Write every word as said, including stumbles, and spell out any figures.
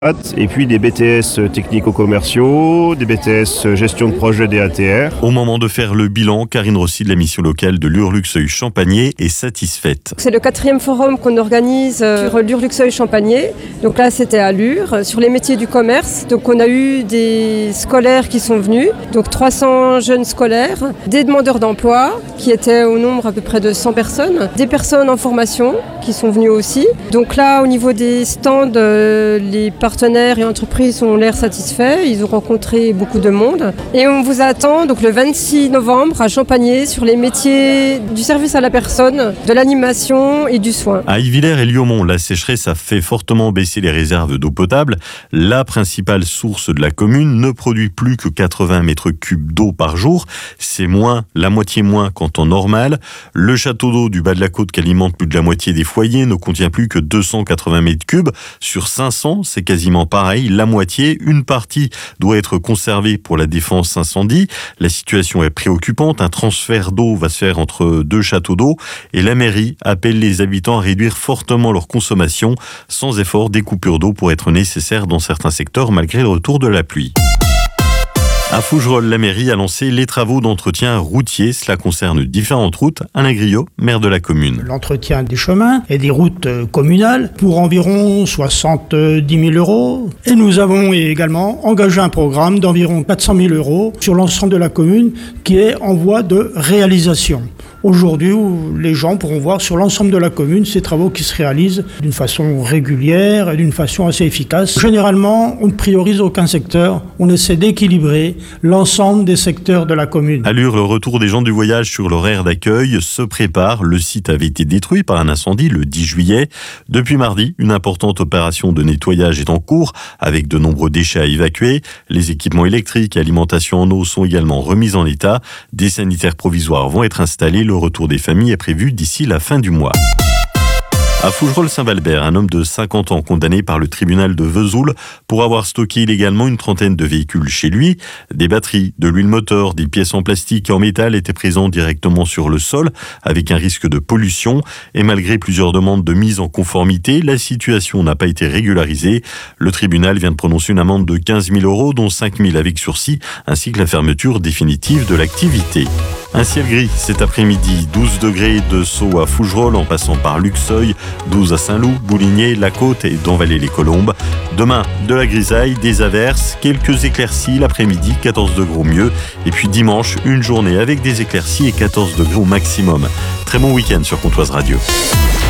Et puis des B T S technico-commerciaux, des B T S gestion de projet D A T R. Au moment de faire le bilan, Karine Rossi de la mission locale de Lure-Luxeuil-Champagné est satisfaite. C'est le quatrième forum qu'on organise sur Lure-Luxeuil-Champagné. Donc là, c'était à Lure, sur les métiers du commerce. Donc on a eu des scolaires qui sont venus, donc trois cents jeunes scolaires, des demandeurs d'emploi qui étaient au nombre à peu près de cent personnes, des personnes en formation qui sont venues aussi. Donc là, au niveau des stands, euh, les partenaires et entreprises ont l'air satisfaits. Ils ont rencontré beaucoup de monde. Et on vous attend donc le vingt-six novembre à Champagné sur les métiers du service à la personne, de l'animation et du soin. À Yvillers et Liaumont, la sécheresse a fait fortement baisser les réserves d'eau potable. La principale source de la commune ne produit plus que quatre-vingts mètres cubes d'eau par jour. C'est moins, la moitié moins qu'en temps normal. Le château d'eau du bas de la côte qui alimente plus de la moitié des foyers ne contient plus que deux cent quatre-vingts mètres cubes. Sur cinq cents, c'est quasiment pareil. La moitié, une partie doit être conservée pour la défense incendie. La situation est préoccupante. Un transfert d'eau va se faire entre deux châteaux d'eau et la mairie appelle les habitants à réduire fortement leur consommation. Sans effort, des coupures d'eau pourraient être nécessaires dans certains secteurs malgré le retour de la pluie. À Fougerolles, la mairie a lancé les travaux d'entretien routier. Cela concerne différentes routes. Alain Griot, maire de la commune. L'entretien des chemins et des routes communales pour environ soixante-dix mille euros. Et nous avons également engagé un programme d'environ quatre cent mille euros sur l'ensemble de la commune qui est en voie de réalisation. Aujourd'hui, les gens pourront voir sur l'ensemble de la commune ces travaux qui se réalisent d'une façon régulière et d'une façon assez efficace. Généralement, on ne priorise aucun secteur, on essaie d'équilibrer l'ensemble des secteurs de la commune. À Lure, le retour des gens du voyage sur l'horaire d'accueil se prépare. Le site avait été détruit par un incendie le dix juillet. Depuis mardi, une importante opération de nettoyage est en cours avec de nombreux déchets à évacuer. Les équipements électriques et alimentation en eau sont également remis en état. Des sanitaires provisoires vont être installés. Le retour des familles est prévu d'ici la fin du mois. À Fougerolles-Saint-Valbert, un homme de cinquante ans condamné par le tribunal de Vesoul pour avoir stocké illégalement une trentaine de véhicules chez lui. Des batteries, de l'huile moteur, des pièces en plastique et en métal étaient présents directement sur le sol avec un risque de pollution. Et malgré plusieurs demandes de mise en conformité, la situation n'a pas été régularisée. Le tribunal vient de prononcer une amende de quinze mille euros, dont cinq mille avec sursis, ainsi que la fermeture définitive de l'activité. Un ciel gris cet après-midi, douze degrés de Sceaux à Fougerolles en passant par Luxeuil, douze à Saint-Loup, Bouligné, La Côte et Denvalet-les-Colombes. Demain, de la grisaille, des averses, quelques éclaircies l'après-midi, quatorze degrés au mieux. Et puis dimanche, une journée avec des éclaircies et quatorze degrés au maximum. Très bon week-end sur Comtoise Radio.